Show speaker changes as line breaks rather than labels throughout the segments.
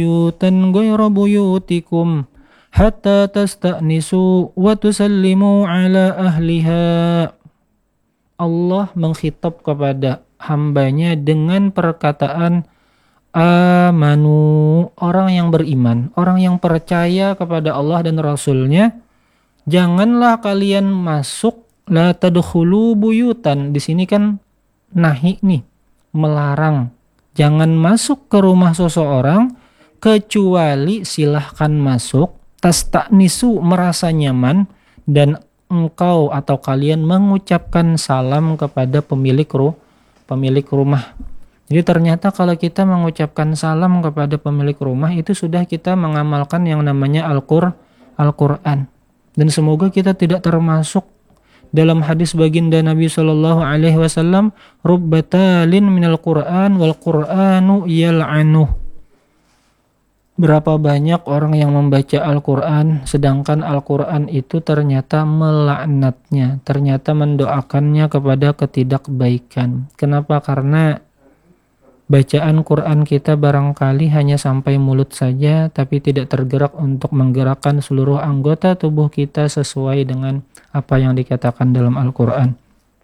buyutan ghayra buyutikum hatta tasta'nisu wa tusallimu ala ahliha. Allah mengkhitab kepada hambanya dengan perkataan amanu, orang yang beriman, orang yang percaya kepada Allah dan Rasulnya. Janganlah kalian masuk, la tadkhulu buyutan. Di sini kan nahi nih, melarang. Jangan masuk ke rumah seseorang kecuali silahkan masuk, tasta'nisu, merasa nyaman, dan engkau atau kalian mengucapkan salam kepada pemilik rumah. Jadi ternyata kalau kita mengucapkan salam kepada pemilik rumah itu sudah kita mengamalkan yang namanya Al-Qur'an. Dan semoga kita tidak termasuk dalam hadis baginda Nabi sallallahu alaihi wasallam, rubbatalin minal Qur'an wal Qur'anu yal'anuh. Berapa banyak orang yang membaca Al-Quran, sedangkan Al-Quran itu ternyata melaknatnya, ternyata mendoakannya kepada ketidakbaikan. Kenapa? Karena bacaan Quran kita barangkali hanya sampai mulut saja, tapi tidak tergerak untuk menggerakkan seluruh anggota tubuh kita sesuai dengan apa yang dikatakan dalam Al-Quran.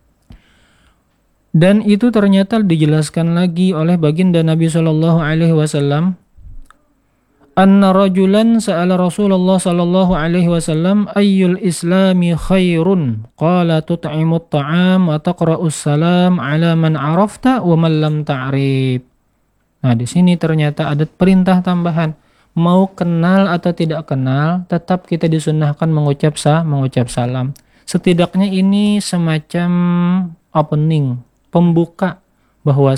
Dan itu ternyata dijelaskan lagi oleh baginda Nabi Shallallahu Alaihi Wasallam. Anna rajulan sa'ala Rasulullah sallallahu alaihi wasallam ayyul islami khairun qala tut'imut ta'am wa taqra'us salam ala man arafta wa man lam ta'rif. Nah, di sini ternyata ada perintah tambahan. Mau kenal atau tidak kenal, tetap kita disunnahkan mengucap salam. Setidaknya ini semacam opening, pembuka bahwa